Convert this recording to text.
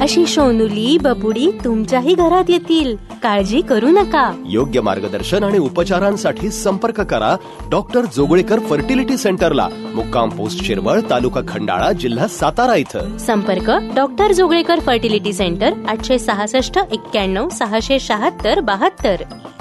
अशी सोनुली बबुडी तुमच्याही घरात येतील. काळजी करू नका. योग्य मार्गदर्शन आणि उपचारांसाठी संपर्क करा डॉक्टर जोगळेकर फर्टिलिटी सेंटरला, मुक्काम पोस्ट शिरवळ, तालुका खंडाळा, जिल्हा सातारा इथं. संपर्क डॉक्टर जोगळेकर फर्टिलिटी सेंटर 866 91 676 72.